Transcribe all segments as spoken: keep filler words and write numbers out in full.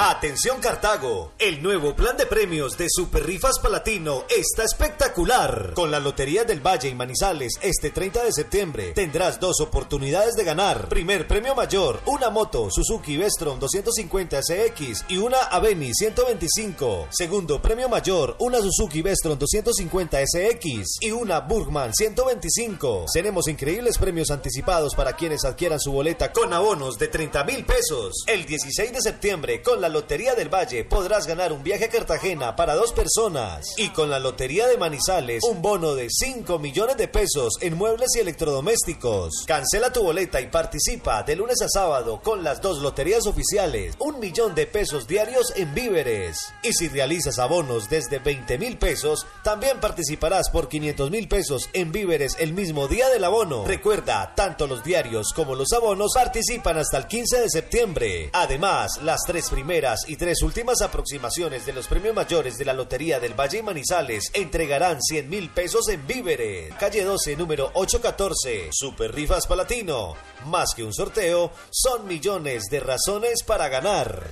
Atención Cartago, el nuevo plan de premios de Super Rifas Palatino está espectacular. Con la Lotería del Valle y Manizales este treinta de septiembre tendrás dos oportunidades de ganar. Primer premio mayor, una moto Suzuki Vestron doscientos cincuenta S X y una Aveni ciento veinticinco. Segundo premio mayor, una Suzuki Vestron doscientos cincuenta S X y una Burgman ciento veinticinco. Tenemos increíbles premios anticipados para quienes adquieran su boleta con abonos de treinta mil pesos. El dieciséis de septiembre con la Lotería del Valle podrás ganar un viaje a Cartagena para dos personas y con la Lotería de Manizales un bono de cinco millones de pesos en muebles y electrodomésticos. Cancela tu boleta y participa de lunes a sábado con las dos loterías oficiales, un millón de pesos diarios en víveres. Y si realizas abonos desde veinte mil pesos, también participarás por quinientos mil pesos en víveres el mismo día del abono. Recuerda, tanto los diarios como los abonos participan hasta el quince de septiembre. Además, las tres primeras y tres últimas aproximaciones de los premios mayores de la Lotería del Valle y Manizales entregarán cien mil pesos en víveres. Calle doce, número ochocientos catorce. Super Rifas Palatino. Más que un sorteo, son millones de razones para ganar.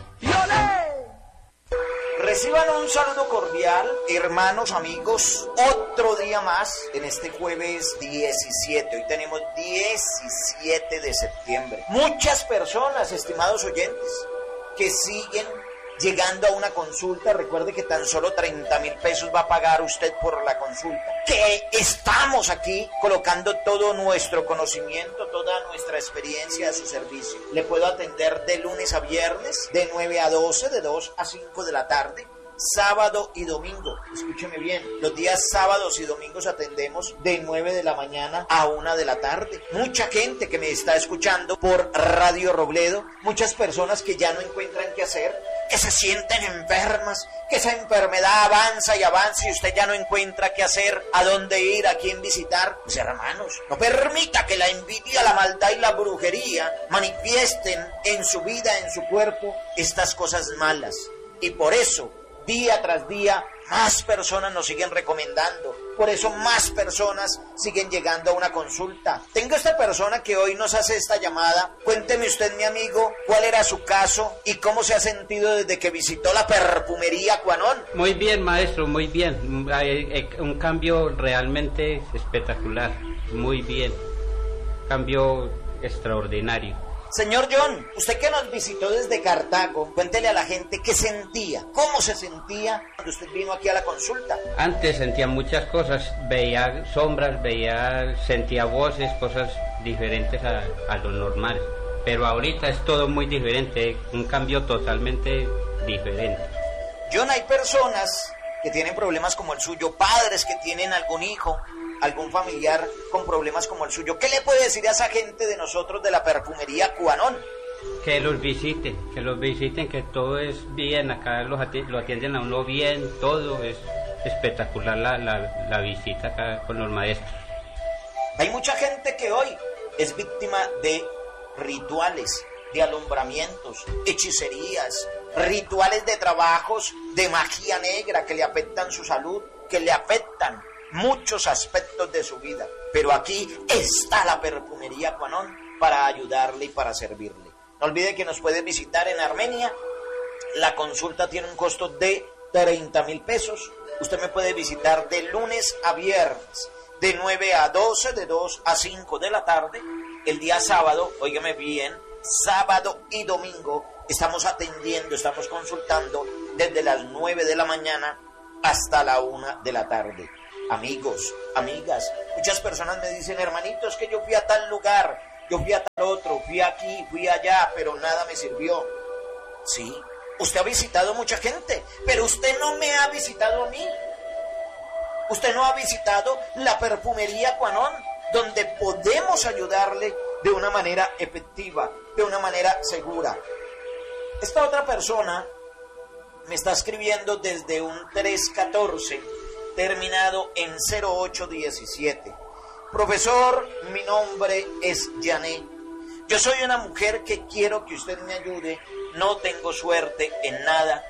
Reciban un saludo cordial, hermanos, amigos, otro día más en este jueves diecisiete. Hoy tenemos diecisiete de septiembre. Muchas personas, estimados oyentes, que siguen llegando a una consulta. Recuerde que tan solo treinta mil pesos va a pagar usted por la consulta. Que estamos aquí colocando todo nuestro conocimiento, toda nuestra experiencia a su servicio. Le puedo atender de lunes a viernes, de nueve a doce, de dos a cinco de la tarde. Sábado y domingo, escúcheme bien, los días sábados y domingos atendemos de nueve de la mañana a una de la tarde. Mucha gente que me está escuchando por Radio Robledo, muchas personas que ya no encuentran qué hacer, que se sienten enfermas, que esa enfermedad avanza y avanza y usted ya no encuentra qué hacer, a dónde ir, a quién visitar. Pues hermanos, no permita que la envidia, la maldad y la brujería manifiesten en su vida, en su cuerpo, estas cosas malas. Y por eso, día tras día, más personas nos siguen recomendando. Por eso más personas siguen llegando a una consulta. Tengo esta persona que hoy nos hace esta llamada. Cuénteme usted, mi amigo, cuál era su caso y cómo se ha sentido desde que visitó la perfumería Cuanón. Muy bien, maestro, muy bien. Hay un cambio realmente espectacular. Muy bien. Cambio extraordinario. Señor John, usted que nos visitó desde Cartago, cuéntele a la gente qué sentía, cómo se sentía cuando usted vino aquí a la consulta. Antes sentía muchas cosas, veía sombras, veía, sentía voces, cosas diferentes a, a lo normal. Pero ahorita es todo muy diferente, un cambio totalmente diferente. John, hay personas que tienen problemas como el suyo, padres que tienen algún hijo, algún familiar con problemas como el suyo. ¿Qué le puede decir a esa gente de nosotros de la perfumería Cuanón? Que los visiten, que los visiten, que todo es bien, acá los ati- lo atienden a uno bien, todo es espectacular la, la, la visita acá con los maestros. Hay mucha gente que hoy es víctima de rituales, de alumbramientos, hechicerías, rituales de trabajos, de magia negra que le afectan su salud, que le afectan muchos aspectos de su vida. Pero aquí está la perfumería Cuanón para ayudarle y para servirle. No olvide que nos puede visitar en Armenia. La consulta tiene un costo de treinta mil pesos. Usted me puede visitar de lunes a viernes, de nueve a doce, de dos a cinco de la tarde. El día sábado, óigame bien, sábado y domingo estamos atendiendo, estamos consultando desde las nueve de la mañana hasta la una de la tarde. Amigos, amigas, muchas personas me dicen, hermanito, es que yo fui a tal lugar, yo fui a tal otro, fui aquí, fui allá, pero nada me sirvió. Sí, usted ha visitado mucha gente, pero usted no me ha visitado a mí. Usted no ha visitado la perfumería Cuanón, donde podemos ayudarle de una manera efectiva, de una manera segura. Esta otra persona me está escribiendo desde un tres catorce, terminado en cero ocho diecisiete. Profesor, mi nombre es Janet. Yo soy una mujer que quiero que usted me ayude. No tengo suerte en nada.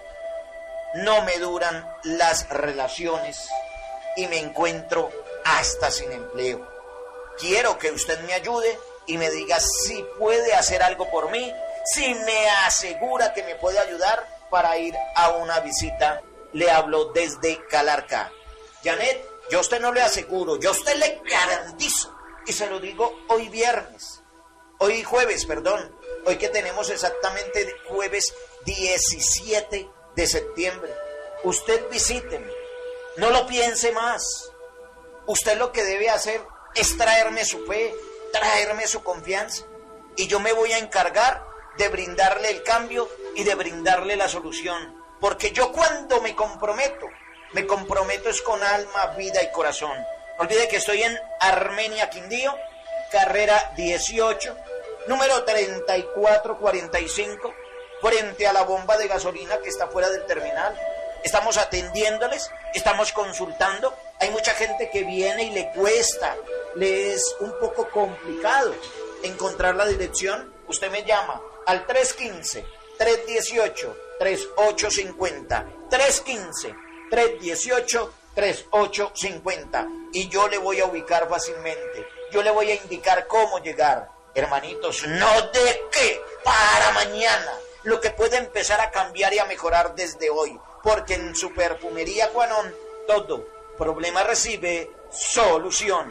No me duran las relaciones y me encuentro hasta sin empleo. Quiero que usted me ayude y me diga si puede hacer algo por mí, si me asegura que me puede ayudar para ir a una visita, le hablo desde Calarcá. Janet, yo a usted no le aseguro, yo a usted le garantizo, y se lo digo hoy viernes, hoy jueves, perdón, hoy que tenemos exactamente jueves diecisiete de septiembre. Usted visíteme, no lo piense más. Usted lo que debe hacer es traerme su fe, traerme su confianza, y yo me voy a encargar de brindarle el cambio y de brindarle la solución. Porque yo cuando me comprometo, me comprometo es con alma, vida y corazón. No olvide que estoy en Armenia, Quindío, carrera dieciocho, número treinta y cuatro cuarenta y cinco, frente a la bomba de gasolina que está fuera del terminal. Estamos atendiéndoles, estamos consultando. Hay mucha gente que viene y le cuesta, le es un poco complicado encontrar la dirección. Usted me llama al tres uno cinco, tres uno ocho, tres ocho cinco cero, tres uno cinco, tres uno ocho, tres ocho cinco cero, y yo le voy a ubicar fácilmente, yo le voy a indicar cómo llegar. Hermanitos, no de qué, para mañana, lo que puede empezar a cambiar y a mejorar desde hoy, porque en su perfumería Cuanón, todo problema recibe solución.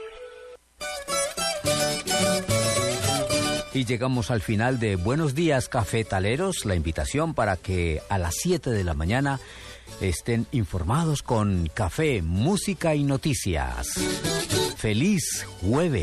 Y llegamos al final de Buenos Días Cafetaleros, la invitación para que a las siete de la mañana estén informados con café, música y noticias. ¡Feliz jueves!